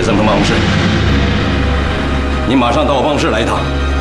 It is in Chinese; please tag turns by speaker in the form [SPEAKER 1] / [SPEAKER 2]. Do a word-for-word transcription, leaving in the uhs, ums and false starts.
[SPEAKER 1] 先生的办公室，你马上到我办公室来一趟。